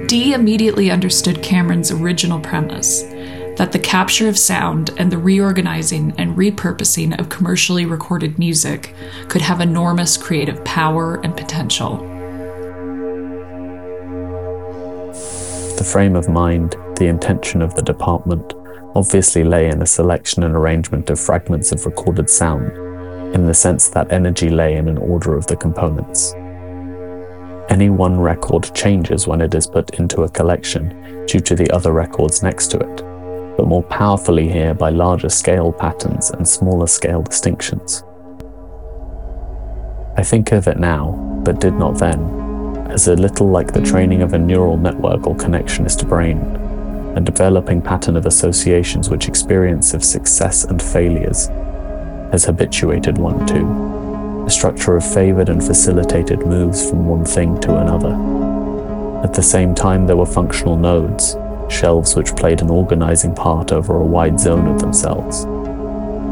Dee immediately understood Cameron's original premise, that the capture of sound and the reorganizing and repurposing of commercially recorded music could have enormous creative power and potential. The frame of mind, the intention of the department, obviously lay in a selection and arrangement of fragments of recorded sound, in the sense that energy lay in an order of the components. Any one record changes when it is put into a collection due to the other records next to it, but more powerfully here by larger scale patterns and smaller scale distinctions. I think of it now, but did not then, as a little like the training of a neural network or connectionist brain, a developing pattern of associations which experience of success and failures has habituated one to, a structure of favored and facilitated moves from one thing to another. At the same time, there were functional nodes, shelves which played an organizing part over a wide zone of themselves.